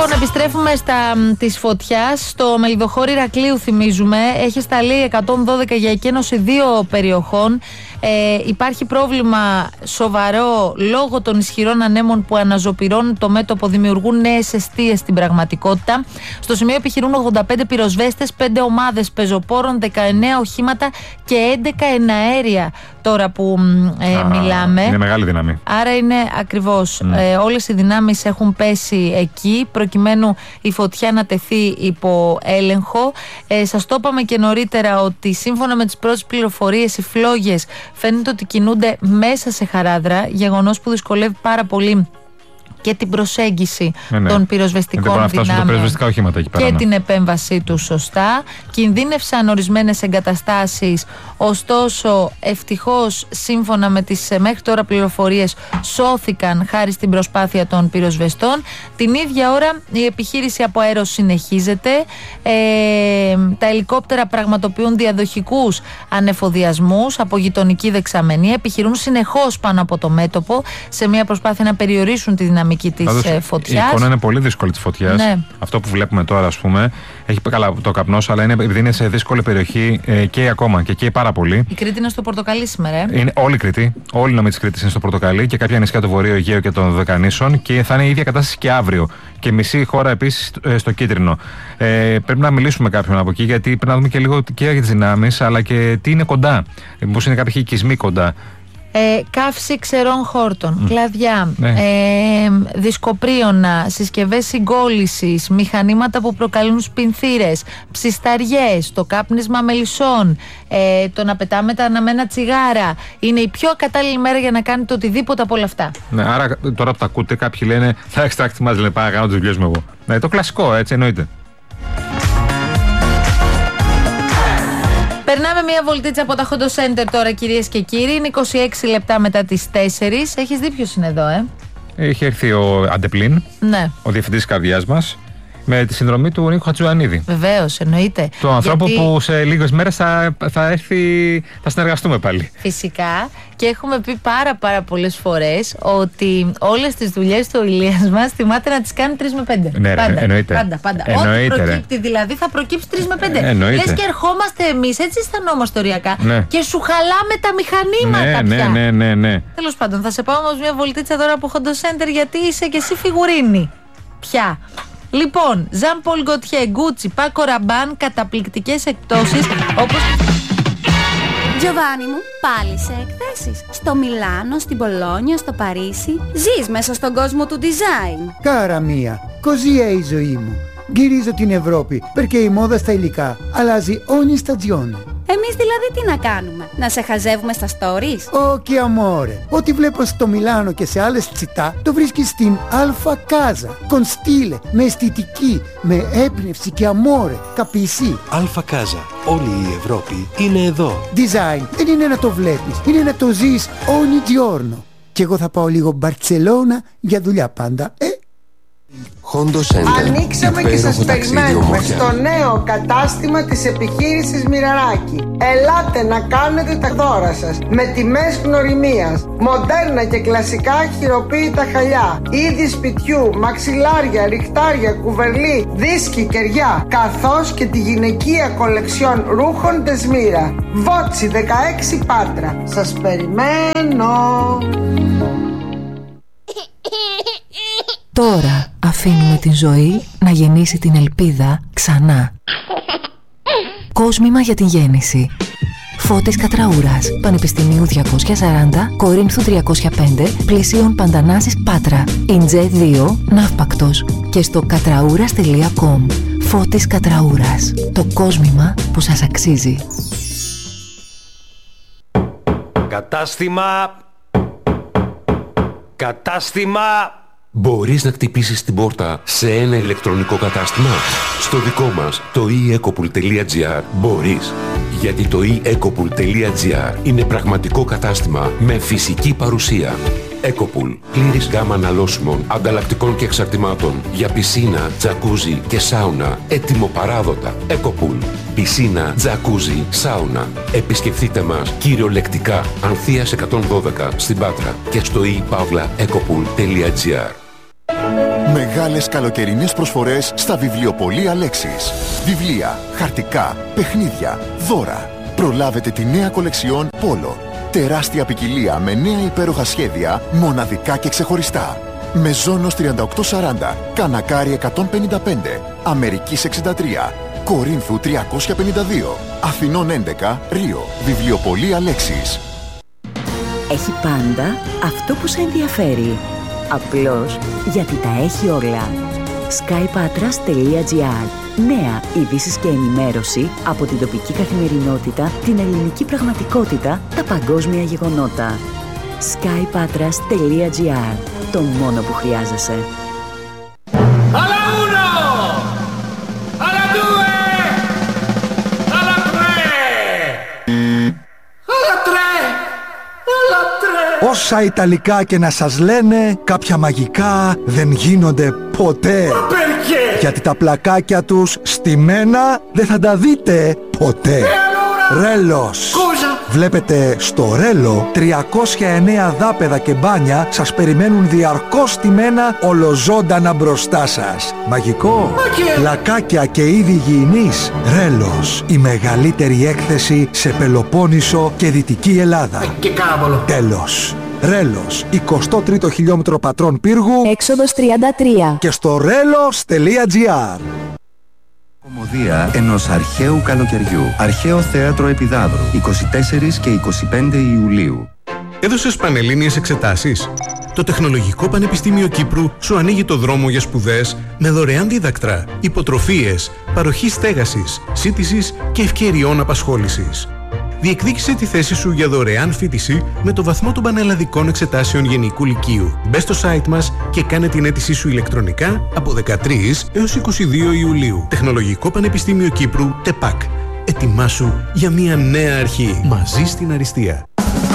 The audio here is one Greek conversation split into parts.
Λοιπόν, επιστρέφουμε της φωτιάς. Στο Μελιδοχώρι Ηρακλείου, θυμίζουμε, έχει σταλεί 112 για εκένωση 2 περιοχών. Υπάρχει πρόβλημα σοβαρό λόγω των ισχυρών ανέμων που αναζωπυρώνουν το μέτωπο, δημιουργούν νέες εστίες στην πραγματικότητα. Στο σημείο επιχειρούν 85 πυροσβέστες, 5 ομάδες πεζοπόρων, 19 οχήματα και 11 εναέρια τώρα που μιλάμε. Είναι μεγάλη δύναμη. Άρα είναι ακριβώς. Όλες οι δυνάμεις έχουν πέσει εκεί προκειμένου η φωτιά να τεθεί υπό έλεγχο. Σας το είπαμε και νωρίτερα ότι σύμφωνα με τις πρώτες πληροφορίες οι φλόγες φαίνεται ότι κινούνται μέσα σε χαράδρα, γεγονός που δυσκολεύει πάρα πολύ και την προσέγγιση των πυροσβεστικών δυνάμεων και την επέμβασή τους σωστά. Κινδύνευσαν ορισμένες εγκαταστάσεις, ωστόσο ευτυχώς σύμφωνα με τις μέχρι τώρα πληροφορίες σώθηκαν χάρη στην προσπάθεια των πυροσβεστών. Την ίδια ώρα η επιχείρηση από αέρος συνεχίζεται. Τα ελικόπτερα πραγματοποιούν διαδοχικούς ανεφοδιασμούς από γειτονική δεξαμενή, επιχειρούν συνεχώς πάνω από το μέτωπο σε μια προσπάθεια να περιορίσουν τη δυναμική της φωτιάς. Η εικόνα είναι πολύ δύσκολη της φωτιάς. Ναι. Αυτό που βλέπουμε τώρα, ας πούμε, έχει καλά το καπνός, αλλά επειδή είναι σε δύσκολη περιοχή και ακόμα και καίει πάρα πολύ. Η Κρήτη είναι στο πορτοκαλί σήμερα. Είναι όλη η Κρήτη. Όλη η νομή της Κρήτης είναι στο πορτοκαλί και κάποια νησιά του Βορείου Αιγαίου και των Δωδεκανήσων, και θα είναι η ίδια κατάσταση και αύριο. Και μισή χώρα επίσης στο κίτρινο. Πρέπει να μιλήσουμε με κάποιον από εκεί, γιατί πρέπει να δούμε και λίγο και για τις δυνάμεις, αλλά και τι είναι κοντά. Μήπως είναι κάποιοι οικισμοί κοντά. Καύση ξερών χόρτων, κλαδιά, δισκοπρίωνα, συσκευές συγκόλλησης, μηχανήματα που προκαλούν σπινθήρες, ψισταριές, το κάπνισμα μελισσών, το να πετάμε τα αναμένα τσιγάρα. Είναι η πιο κατάλληλη μέρα για να κάνετε οτιδήποτε από όλα αυτά. Ναι, άρα τώρα που τα ακούτε, κάποιοι λένε θα εξτράξει μας, λένε πάω να κάνω τις δουλειές μου εγώ. Ναι, το κλασικό, έτσι εννοείται. Περνάμε μια βολτίτσα από τα Hondo Center τώρα, κυρίες και κύριοι. Είναι 26 λεπτά μετά τις 4. Έχεις δει ποιος είναι εδώ, Έχει έρθει ο Αντεπλίν, ο διευθυντής της καρδιάς μας, με τη συνδρομή του Νίκου Χατζουανίδη. Βεβαίως, εννοείται. Το ανθρώπου που σε λίγες μέρες θα έρθει, θα συνεργαστούμε πάλι. Φυσικά. Και έχουμε πει πάρα πολλές φορές ότι όλες τις δουλειές του Ηλίας μας θυμάται να τις κάνει 3 με 5. Ναι, πάντα, εννοείται. Πάντα. Ό,τι προκύπτει δηλαδή θα προκύψει 3 με 5. Λες και ερχόμαστε εμείς, έτσι αισθανόμαστε οριακά. Ναι. Και σου χαλάμε τα μηχανήματα πια. Ναι. Τέλος πάντων, θα σε πάω όμως μια βολτίτσα τώρα από Hondo Center, γιατί είσαι και εσύ φιγουρίνη. Πια. Λοιπόν, Ζαν Πολ Γκοτιέ, Γκούτσι, Πάκο Ραμπάν, καταπληκτικές εκπτώσεις όπως... Giovanni μου, πάλι σε εκθέσεις. Στο Μιλάνο, στην Πολόνια, στο Παρίσι. Ζεις μέσα στον κόσμο του design. Κάρα μία, così è η ζωή μου. Γυρίζω την Ευρώπη, perché η μόδα στα υλικά αλλάζει ogni stagione. Εμείς δηλαδή τι να κάνουμε, να σε χαζεύουμε στα stories? Όχι amore, ό,τι βλέπω στο Μιλάνο και σε άλλες τσιτά το βρίσκεις στην Alfa Casa. Con stile, με αισθητική, με έμπνευση και amore, capisci? Alfa Casa, όλη η Ευρώπη είναι εδώ. Design δεν είναι να το βλέπεις, είναι να το ζεις ogni giorno. Και εγώ θα πάω λίγο Μπαρτσελώνα για δουλειά πάντα, Hondo Center. Ανοίξαμε και σας περιμένουμε στο νέο κατάστημα της επιχείρησης Μοιραράκη. Ελάτε να κάνετε τα δώρα σας με τιμές γνωριμίας, μοντέρνα και κλασικά χειροποίητα χαλιά, είδη σπιτιού, μαξιλάρια, ριχτάρια, κουβερλί, δίσκοι, κεριά, καθώς και τη γυναικεία κολεξιόν ρούχων Τεσμύρα. Βότσι 16 Πάτρα. Σας περιμένω. Τώρα αφήνουμε την ζωή να γεννήσει την ελπίδα ξανά. Κόσμημα για την γέννηση. Φώτης Κατραούρας, Πανεπιστημίου 240, Κορίνθου 305, Πλησίων Παντανάσης Πάτρα, Ιντζέ 2, Ναύπακτος και στο κατραούρας.com. Φώτης Κατραούρας, το κόσμημα που σας αξίζει. Κατάστημα. Μπορείς να χτυπήσεις την πόρτα σε ένα ηλεκτρονικό κατάστημα? Στο δικό μας, το eEcopool.gr, μπορείς. Γιατί το eEcopool.gr είναι πραγματικό κατάστημα με φυσική παρουσία. Ecopool. Πλήρης γάμα αναλώσιμων, ανταλλακτικών και εξαρτημάτων για πισίνα, τζακούζι και σάουνα. Έτοιμο παράδοτα. Ecopool. Πισίνα, τζακούζι, σάουνα. Επισκεφτείτε μας κυριολεκτικά Ανθείας 112 στην Πάτρα και στο ePavlaEcopool.gr. μεγάλες καλοκαιρινές προσφορές στα βιβλιοπωλεία Λέξης. Βιβλία, χαρτικά, παιχνίδια, δώρα. Προλάβετε τη νέα κολεξιόν Πόλο. Τεράστια ποικιλία με νέα υπέροχα σχέδια, μοναδικά και ξεχωριστά. Μεζόνος 3840, Κανακάρι 155, Αμερικής 63, Κορίνθου 352, Αθηνών 11, Ρίο. Βιβλιοπωλεία Λέξης. Έχει πάντα αυτό που σε ενδιαφέρει. Απλώς γιατί τα έχει όλα. skypatras.gr. Νέα ειδήσεις και ενημέρωση από την τοπική καθημερινότητα, την ελληνική πραγματικότητα, τα παγκόσμια γεγονότα. skypatras.gr. Το μόνο που χρειάζεσαι. Alla uno! Alla due! Alla tre! Alla tre! Alla tre! Όσα Ιταλικά και να σας λένε, κάποια μαγικά δεν γίνονται ποτέ. Γιατί τα πλακάκια τους στημένα δεν θα τα δείτε ποτέ. Ρέλος. Βλέπετε, στο Ρέλο 309 δάπεδα και μπάνια σας περιμένουν διαρκώς στημένα ολοζώντανα μπροστά σας. Μαγικό. Πλακάκια και είδη υγιεινής. Ρέλος. Η μεγαλύτερη έκθεση σε Πελοπόννησο και Δυτική Ελλάδα. Και κάβολο. Τέλος. Ρέλος, 23ο χιλιόμετρο Πατρών Πύργου, έξοδος 33. και στο relos.gr. Κομμωδία ενός αρχαίου καλοκαιριού. Αρχαίο Θέατρο Επιδαύρου, 24 και 25 Ιουλίου. Έδωσες πανελλήνιες εξετάσεις? Το Τεχνολογικό Πανεπιστήμιο Κύπρου σου ανοίγει το δρόμο για σπουδές με δωρεάν δίδακτρα, υποτροφίες, παροχή στέγασης, σύντησης και ευκαιριών απασχόλησης. Διεκδίκησε τη θέση σου για δωρεάν φοιτηση με το βαθμό των πανελλαδικών εξετάσεων Γενικού Λυκείου. Μπες στο site μας και κάνε την αίτησή σου ηλεκτρονικά από 13 έως 22 Ιουλίου. Τεχνολογικό Πανεπιστήμιο Κύπρου, ΤΕΠΑΚ. Ετοιμάσου για μια νέα αρχή. Μαζί στην αριστεία.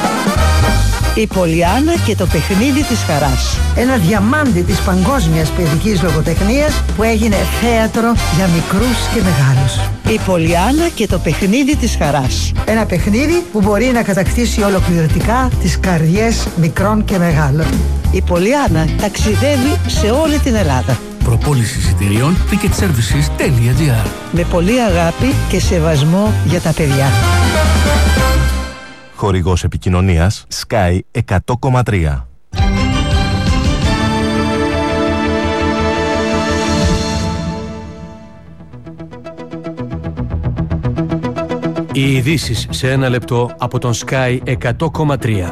Η Πολιάννα και το παιχνίδι της χαράς. Ένα διαμάντι της παγκόσμιας παιδικής λογοτεχνίας που έγινε θέατρο για μικρούς και μεγάλους. Η Πολιάννα και το παιχνίδι της χαράς. Ένα παιχνίδι που μπορεί να κατακτήσει ολοκληρωτικά τις καρδιές μικρών και μεγάλων. Η Πολιάννα ταξιδεύει σε όλη την Ελλάδα. Προπόληση εισιτηρίων ticketservices.gr. Με πολύ αγάπη και σεβασμό για τα παιδιά. Χορηγός επικοινωνίας Sky 100,3. Οι ειδήσεις σε ένα λεπτό από τον Sky 100,3.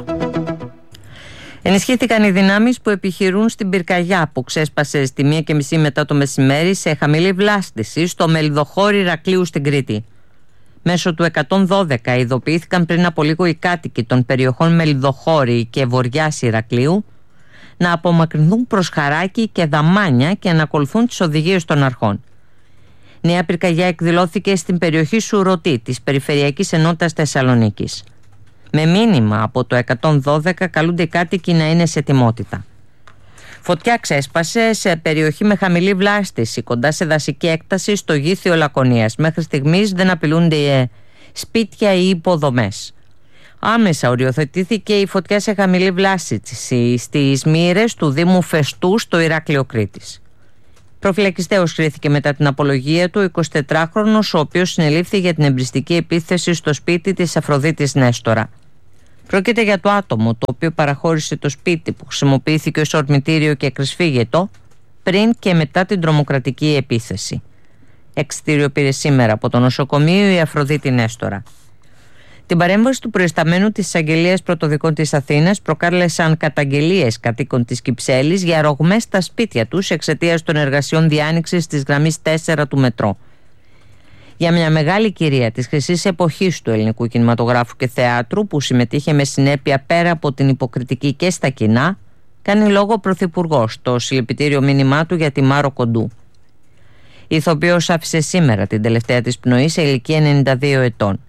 Ενισχύθηκαν οι δυνάμεις που επιχειρούν στην πυρκαγιά που ξέσπασε στη 1:30 μετά το μεσημέρι σε χαμηλή βλάστηση στο Μελιδοχώρι Ηρακλείου στην Κρήτη. Μέσω του 112 ειδοποιήθηκαν πριν από λίγο οι κάτοικοι των περιοχών Μελιδοχώρι και Βοριάς Ηρακλείου να απομακρυνθούν προς Χαράκη και Δαμάνια και να ακολουθούν τις οδηγίες των αρχών. Νέα πυρκαγιά εκδηλώθηκε στην περιοχή Σουρωτή της Περιφερειακής Ενότητας Θεσσαλονίκης. Με μήνυμα από το 112 καλούνται οι κάτοικοι να είναι σε ετοιμότητα. Φωτιά ξέσπασε σε περιοχή με χαμηλή βλάστηση κοντά σε δασική έκταση στο Γήθιο Λακωνίας. Μέχρι στιγμής δεν απειλούνται σπίτια ή υποδομές. Άμεσα οριοθετήθηκε η φωτιά σε χαμηλή βλάστηση στις μοίρες του Δήμου Φεστού στο Ηράκλειο Κρήτης. Προφυλακιστέως κρίθηκε μετά την απολογία του 24χρονος, ο οποίος συνελήφθη για την εμπριστική επίθεση στο σπίτι της Αφροδίτης Νέστορα. Πρόκειται για το άτομο το οποίο παραχώρησε το σπίτι που χρησιμοποιήθηκε ως ορμητήριο και κρυσφύγετο πριν και μετά την τρομοκρατική επίθεση. Εξιτήριο πήρε σήμερα από το νοσοκομείο η Αφροδίτη Νέστορα. Την παρέμβαση του προϊσταμένου της Εισαγγελίας Πρωτοδικών της Αθήνας προκάλεσαν καταγγελίες κατοίκων της Κυψέλης για ρογμές στα σπίτια τους εξαιτίας των εργασιών διάνοιξης της γραμμής 4 του μετρό. Για μια μεγάλη κυρία της χρυσής εποχής του ελληνικού κινηματογράφου και θεάτρου που συμμετείχε με συνέπεια πέρα από την υποκριτική και στα κοινά, κάνει λόγο ο Πρωθυπουργός στο συλληπιτήριο μήνυμά του για τη Μάρο Κοντού. Η ηθοποιός άφησε σήμερα την τελευταία της πνοή σε ηλικία 92 ετών.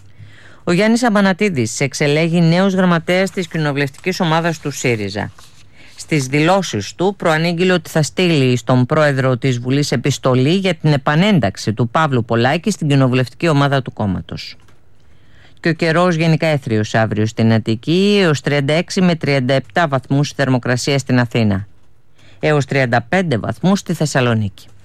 Ο Γιάννης Αμπανατίδης εξελέγει νέος γραμματέας της κοινοβουλευτικής ομάδας του ΣΥΡΙΖΑ. Στις δηλώσεις του προανήγγειλε ότι θα στείλει στον πρόεδρο της Βουλής επιστολή για την επανένταξη του Παύλου Πολάκη στην κοινοβουλευτική ομάδα του κόμματος. Και ο καιρός γενικά έθριος αύριο στην Αττική, έως 36 με 37 βαθμούς θερμοκρασία στην Αθήνα. έως 35 βαθμούς στη Θεσσαλονίκη.